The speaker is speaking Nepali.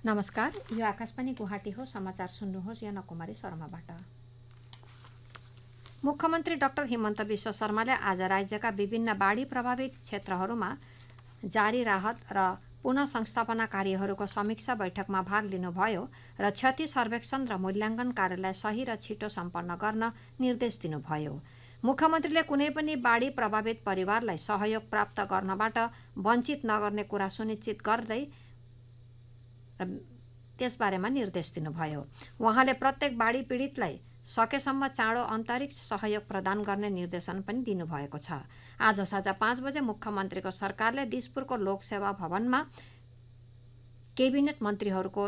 नमस्कार, यो आकाशवाणी गुवाहाटी हो। समाचार सुन्नुहोस् यहाँ नकुमारी शर्माबाट। मुख्यमन्त्री डाक्टर हिमन्त विश्व शर्माले आज राज्यका विभिन्न बाढी प्रभावित क्षेत्रहरूमा जारी राहत र पुनः संस्थापना कार्यहरूको समीक्षा बैठकमा भाग लिनुभयो र क्षति सर्वेक्षण र मूल्याङ्कन कार्यलाई सही र छिटो सम्पन्न गर्न निर्देश दिनुभयो। मुख्यमन्त्रीले कुनै पनि बाढी प्रभावित परिवारलाई सहयोग प्राप्त गर्नबाट वञ्चित नगर्ने कुरा सुनिश्चित गर्दै त्यसबारेमा निर्देश दिनुभयो। उहाँले प्रत्येक बाढी पीडितलाई सकेसम्म चाँडो अन्तरिक्ष सहयोग प्रदान गर्ने निर्देशन पनि दिनुभएको छ। आज साँझ 5 बजे मुख्यमन्त्रीको सरकारले दिसपुरको लोकसेवा भवनमा केबिनेट मन्त्रीहरूको